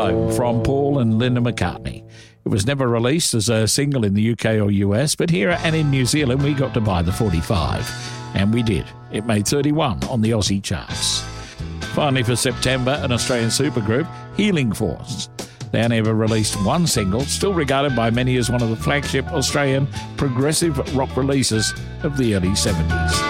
Home from Paul and Linda McCartney. It was never released as a single in the UK or US, but here and in New Zealand we got to buy the 45. And we did. It made 31 on the Aussie charts. Finally, for September, an Australian supergroup, Healing Force. They only ever released one single, still regarded by many as one of the flagship Australian progressive rock releases of the early 70s.